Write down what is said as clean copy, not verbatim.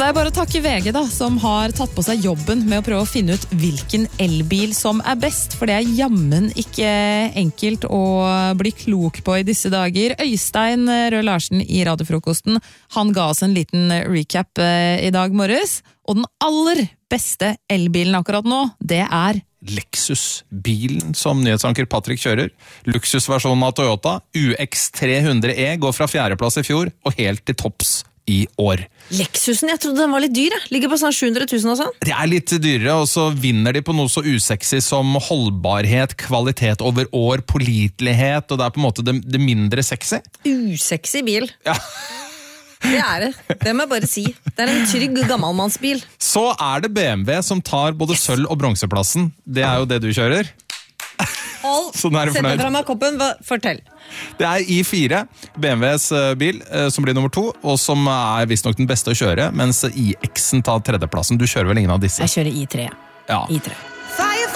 det bare å takke VG da, som har tatt på seg jobben med å prøve å finne ut hvilken elbil som best, for det jammen ikke enkelt å bli klok på i disse dager. Øystein Røe Larsen i Radiofrokosten, han ga oss en liten recap i dag morges, og den aller beste elbilen akkurat nå, det Lexus-bilen som nyhetsanker Patrick kjører. Luksusversjonen av Toyota, UX300e, går fra 4. plass i fjor og helt til topps i år. Lexusen, jeg trodde den var litt dyr. Ligger på sånn 700 000 og sånn. Det litt dyrere, og så vinner de på noe så usexy som holdbarhet, kvalitet over år, pålitelighet, og det på en måte det mindre sexy. Usexy bil. Ja. Det må jeg bare si. Det en trygg gammelmannsbil. Så det BMW som tar både sølv- og bronseplassen. Det jo det du kjører. Så nå du Sett fornøyd. meg fra meg koppen, fortell. Det i4, BMWs bil, som blir nummer 2, og som visst nok den beste å kjøre, mens iX-en tar 3. plassen. Du kjører vel ingen av disse? Jeg kjører i3. Ja. I3.